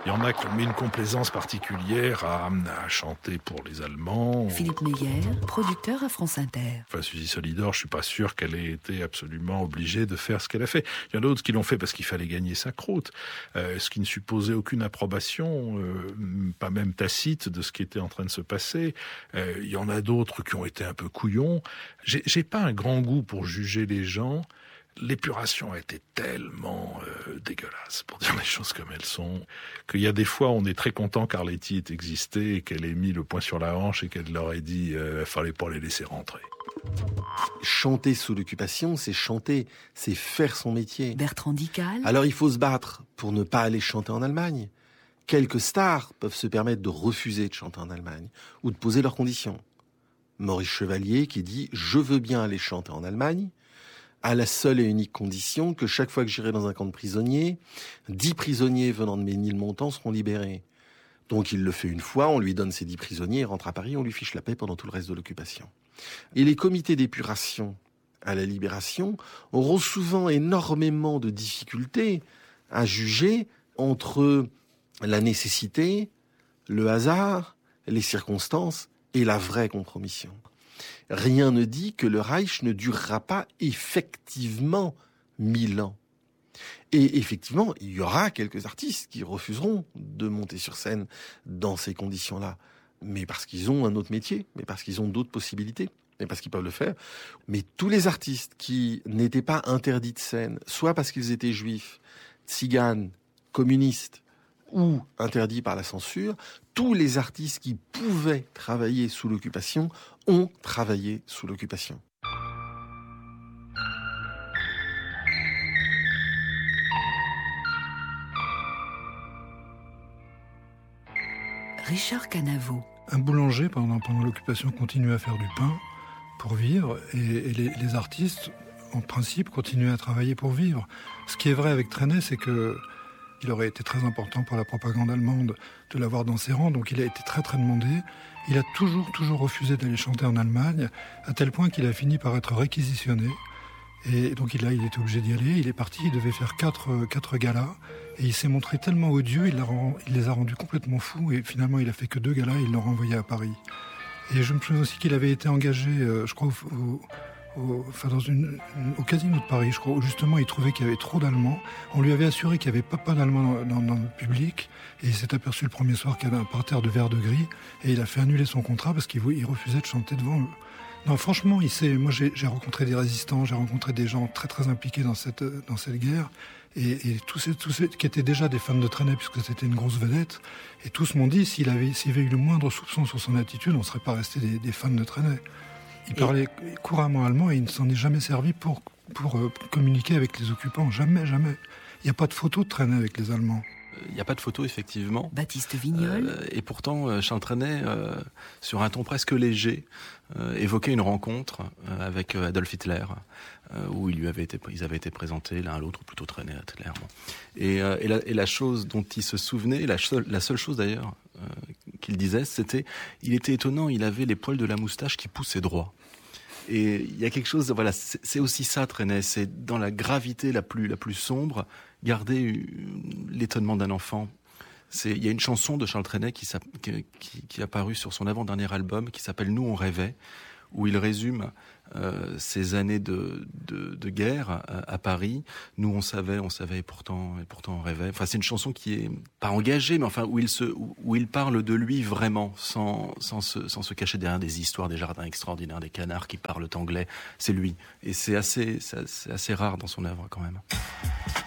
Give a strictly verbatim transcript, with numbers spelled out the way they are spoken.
Il y en a qui ont mis une complaisance particulière à, à chanter pour les Allemands. Philippe Meyer, producteur à France Inter. Enfin, Suzy Solidor, je suis pas sûr qu'elle ait été absolument obligée de faire ce qu'elle a fait. Il y en a d'autres qui l'ont fait parce qu'il fallait gagner sa croûte, euh, ce qui ne supposait aucune approbation, euh, pas même tacite, de ce qui était en train de se passer. Euh, il y en a d'autres qui ont été un peu couillons. J'ai, j'ai pas un grand goût pour juger les gens. L'épuration a été tellement euh, dégueulasse, pour dire les choses comme elles sont, qu'il y a des fois, on est très content qu'Arletty ait existé et qu'elle ait mis le poing sur la hanche et qu'elle leur ait dit euh, « fallait pas les laisser rentrer ». Chanter sous l'occupation, c'est chanter, c'est faire son métier. Bertrand Dical. Alors il faut se battre pour ne pas aller chanter en Allemagne. Quelques stars peuvent se permettre de refuser de chanter en Allemagne ou de poser leurs conditions. Maurice Chevalier qui dit « je veux bien aller chanter en Allemagne », à la seule et unique condition que chaque fois que j'irai dans un camp de prisonniers, dix prisonniers venant de Ménilmontant seront libérés. Donc il le fait une fois, on lui donne ses dix prisonniers, il rentre à Paris, on lui fiche la paix pendant tout le reste de l'occupation. Et les comités d'épuration à la libération auront souvent énormément de difficultés à juger entre la nécessité, le hasard, les circonstances et la vraie compromission. Rien ne dit que le Reich ne durera pas effectivement mille ans. Et effectivement, il y aura quelques artistes qui refuseront de monter sur scène dans ces conditions-là. Mais parce qu'ils ont un autre métier, mais parce qu'ils ont d'autres possibilités, mais parce qu'ils peuvent le faire. Mais tous les artistes qui n'étaient pas interdits de scène, soit parce qu'ils étaient juifs, tziganes, communistes, ou interdits par la censure, tous les artistes qui pouvaient travailler sous l'occupation ont travaillé sous l'occupation. Richard Canaveau. Un boulanger, pendant, pendant l'occupation, continue à faire du pain pour vivre, et, et les, les artistes, en principe, continuent à travailler pour vivre. Ce qui est vrai avec Trenet, c'est que il aurait été très important pour la propagande allemande de l'avoir dans ses rangs, donc il a été très très demandé. Il a toujours, toujours refusé d'aller chanter en Allemagne, à tel point qu'il a fini par être réquisitionné. Et donc il a, il était obligé d'y aller, il est parti, il devait faire quatre, quatre galas, et il s'est montré tellement odieux, il, rend, il les a rendus complètement fous, et finalement il a fait que deux galas, et il l'a renvoyé à Paris. Et je me souviens aussi qu'il avait été engagé, euh, je crois, au, au Au, enfin dans une, une, au casino de Paris, je crois, où justement il trouvait qu'il y avait trop d'Allemands. On lui avait assuré qu'il n'y avait pas, pas d'Allemands dans, dans, dans le public, et il s'est aperçu le premier soir qu'il y avait un parterre de verre de gris, et il a fait annuler son contrat parce qu'il il refusait de chanter devant eux. Non, franchement, il s'est, moi j'ai, j'ai rencontré des résistants, j'ai rencontré des gens très très impliqués dans cette, dans cette guerre, et, et tous ces, tous ces qui étaient déjà des fans de Trenet, puisque c'était une grosse vedette, et tous m'ont dit, s'il avait, s'il avait eu le moindre soupçon sur son attitude, on ne serait pas resté des, des fans de Trenet. Il parlait et... couramment allemand et il ne s'en est jamais servi pour, pour euh, communiquer avec les occupants. Jamais, jamais. Il n'y a pas de photo de Trenet avec les Allemands. Il n'y a pas de photo, effectivement. Baptiste Vignol. Euh, et pourtant, Charles Trenet, euh, sur un ton presque léger, euh, évoquait une rencontre euh, avec Adolf Hitler, euh, où il lui avait été, ils avaient été présentés l'un à l'autre, ou plutôt Trenet à Hitler. Bon. Et, euh, et, la, et la chose dont il se souvenait, la, seule, la seule chose d'ailleurs euh, qu'il disait, c'était, il était étonnant, il avait les poils de la moustache qui poussaient droit. Et il y a quelque chose, voilà, c'est, c'est aussi ça, Trenet, c'est dans la gravité la plus, la plus sombre, garder l'étonnement d'un enfant. C'est, il y a une chanson de Charles Trenet qui, qui, qui est apparue sur son avant-dernier album, qui s'appelle « Nous, on rêvait », où il résume euh, ces années de, de, de guerre à, à Paris. Nous, on savait, on savait, et pourtant, et pourtant on rêvait. Enfin, c'est une chanson qui est pas engagée, mais enfin où il se, où, où il parle de lui vraiment, sans, sans se, sans se cacher derrière des histoires, des jardins extraordinaires, des canards qui parlent anglais. C'est lui, et c'est assez, c'est assez rare dans son œuvre quand même.